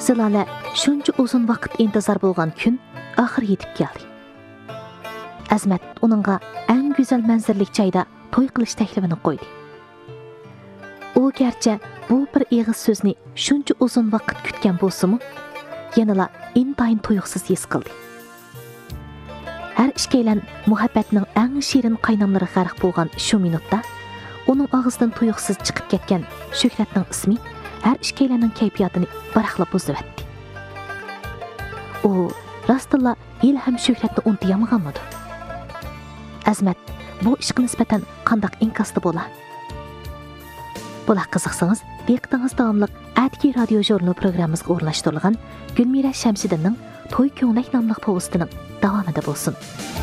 Zilola shuncha uzun vaqt intizor bo'lgan kun oxir yetib keldi. Azmat uningga eng go'zal manzaralik joyda to'y qilish taklifini qo'ydi. U garchi bu bir eg'iz so'zni shuncha uzun vaqt kutgan bo'lsa-mu, yanala intayin tuyuqsiz his qildi. Har ikkilan muhabbatning eng shirin qaynamlari g'arq bo'lgan shu minutda uning og'zidan tuyuqsiz chiqib ketgan Shuhratning ismi har ikkilanning kayfiyatini baraqlab buzdiratdi. U rostilla ilham Shuhratni unutmayamganmidi? Azmat bu ishga nisbatan qandaq inkosda bo'la? Bular qiziqsangiz, diqqatingiz davomliq Atki radio jurnal programmamizga o'rnashtirilgan Gulmira Shamsidinning To'y ko'nglik nomli povestining davomida bo'lsin.